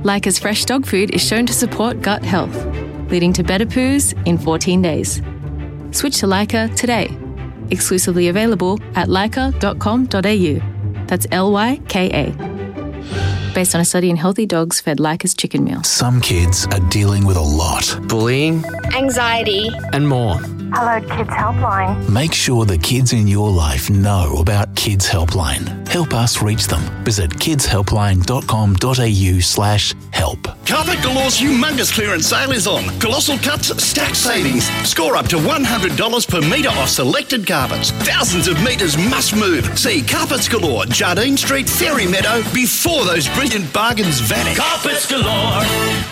Leica's fresh dog food is shown to support gut health, leading to better poos in 14 days. Switch to Leica today. Exclusively available at leica.com.au. That's Lyka. Based on a study in healthy dogs fed Leica's chicken meal. Some kids are dealing with a lot. Bullying, anxiety, and more. Hello Kids Helpline. Make sure the kids in your life know about Kids Helpline. Help us reach them. Visit kidshelpline.com.au/help. Carpet Galore's humongous clearance sale is on. Colossal cuts, stacked savings. Score up to $100 per metre off selected carpets. Thousands of metres must move. See Carpets Galore, Jardine Street, Fairy Meadow, before those brilliant bargains vanish. Carpets Galore.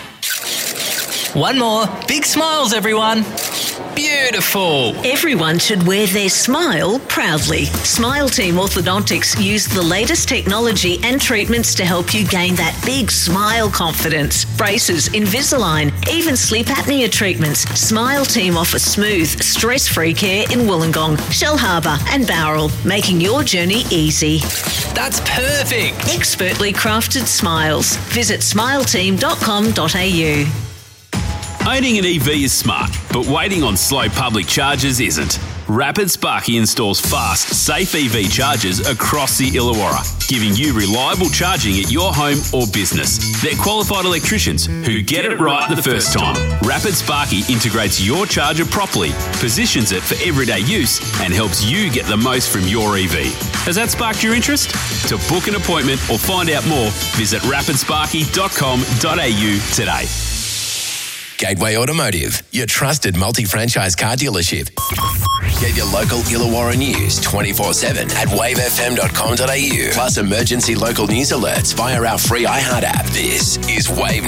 One more. Big smiles, everyone. Beautiful. Everyone should wear their smile proudly. Smile Team Orthodontics use the latest technology and treatments to help you gain that big smile confidence. Braces, Invisalign, even sleep apnea treatments. Smile Team offers smooth, stress-free care in Wollongong, Shellharbour and Bowral, making your journey easy. That's perfect. Expertly crafted smiles. Visit smileteam.com.au. Owning an EV is smart, but waiting on slow public charges isn't. Rapid Sparky installs fast, safe EV chargers across the Illawarra, giving you reliable charging at your home or business. They're qualified electricians who get it right the first time. Rapid Sparky integrates your charger properly, positions it for everyday use, and helps you get the most from your EV. Has that sparked your interest? To book an appointment or find out more, visit rapidsparky.com.au today. Gateway Automotive, your trusted multi-franchise car dealership. Get your local Illawarra news 24/7 at wavefm.com.au. Plus emergency local news alerts via our free iHeart app. This is Wave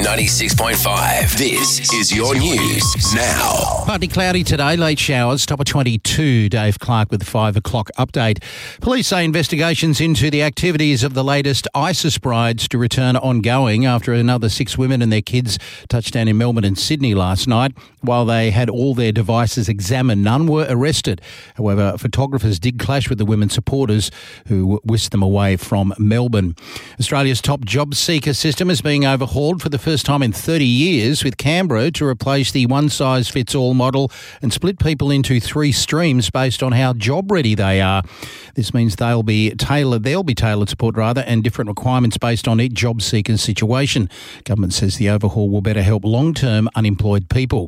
96.5. This is your news now. Partly cloudy today, late showers, top of 22. Dave Clark with the 5 o'clock update. Police say investigations into the activities of the latest ISIS brides to return ongoing after another 6 women and their kids touched down in Melbourne and Sydney last night. While they had all their devices examined, none were arrested. However, photographers did clash with the women's supporters who whisked them away from Melbourne. Australia's top job seeker system is being overhauled for the first time in 30 years, with Canberra to replace the one-size-fits-all model and split people into 3 streams based on how job-ready they are. This means they'll be tailored support and different requirements based on each job seeker's situation. Government says the overhaul will better help long-term unemployed people.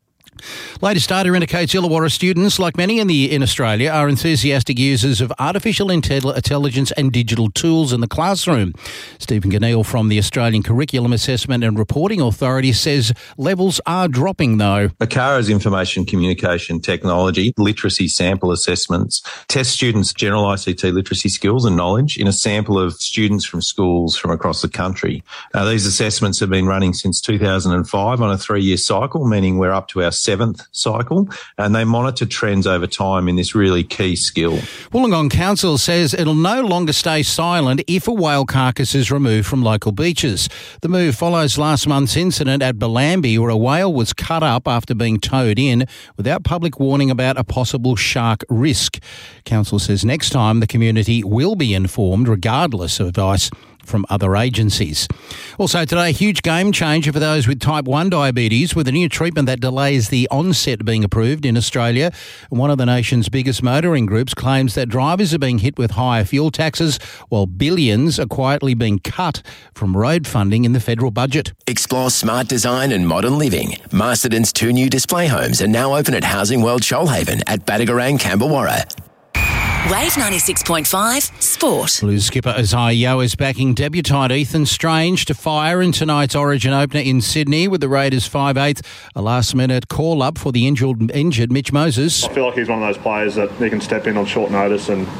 Latest data indicates Illawarra students, like many in Australia, are enthusiastic users of artificial intelligence and digital tools in the classroom. Stephen Ganneal from the Australian Curriculum Assessment and Reporting Authority says levels are dropping, though. ACARA's information communication technology literacy sample assessments test students' general ICT literacy skills and knowledge in a sample of students from schools from across the country. These assessments have been running since 2005 on a 3-year cycle, meaning we're up to our 7th cycle, and they monitor trends over time in this really key skill. Wollongong Council says it'll no longer stay silent if a whale carcass is removed from local beaches. The move follows last month's incident at Bellambi, where a whale was cut up after being towed in without public warning about a possible shark risk. Council says next time the community will be informed regardless of advice from other agencies. Also today, a huge game changer for those with type 1 diabetes, with a new treatment that delays the onset being approved in Australia. And one of the nation's biggest motoring groups claims that drivers are being hit with higher fuel taxes, while billions are quietly being cut from road funding in the federal budget. Explore smart design and modern living. Masterton's 2 new display homes are now open at Housing World Shoalhaven at Badagarang, Camberwarra. Wave 96.5 Sport. Blues skipper Isaiah Yeo is backing debutant Ethan Strange to fire in tonight's Origin opener in Sydney, with the Raiders 5/8 a last-minute call-up for the injured Mitch Moses. I feel like he's one of those players that he can step in on short notice, and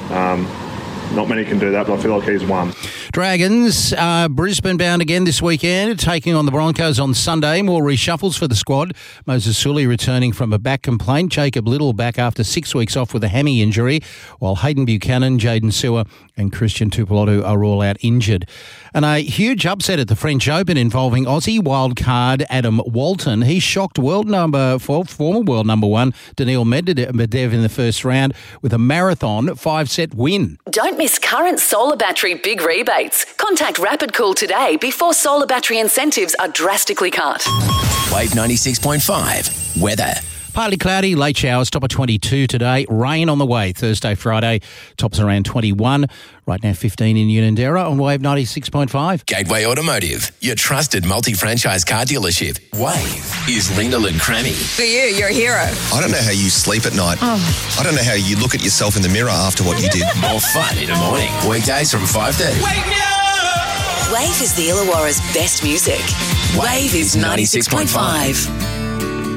not many can do that, but I feel like he's one. Dragons are Brisbane bound again this weekend, taking on the Broncos on Sunday. More reshuffles for the squad. Moses Sully returning from a back complaint. Jacob Little back after 6 weeks off with a hammy injury, while Hayden Buchanan, Jaden Sewer and Christian Tupelotu are all out injured. And a huge upset at the French Open involving Aussie wildcard Adam Walton. He shocked former world number one Daniil Medvedev in the first round with a marathon 5-set win. Don't miss current solar battery big rebates. Contact Rapid Cool today before solar battery incentives are drastically cut. Wave 96.5 weather. Partly cloudy, late showers, top of 22 today. Rain on the way Thursday, Friday, tops around 21. Right now 15 in Unanderra on Wave 96.5. Gateway Automotive, your trusted multi-franchise car dealership. Wave is Lyndall and Crammy. For you, you're a hero. I don't know how you sleep at night. I don't know how you look at yourself in the mirror after what you did. More fun in the morning. Weekdays from 5:30. Wake me up! Wave is the Illawarra's best music. Wave is 96.5.